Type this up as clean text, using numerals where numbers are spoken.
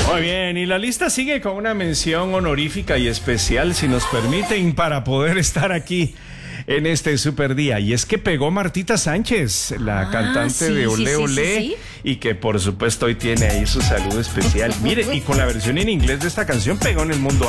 Muy bien, y la lista sigue con una mención honorífica y especial, si nos permiten, para poder estar aquí en este super día. Y es que pegó Martita Sánchez, la cantante de Olé Olé, y que por supuesto hoy tiene ahí su saludo especial. Mire, y con la versión en inglés de esta canción pegó en el mundo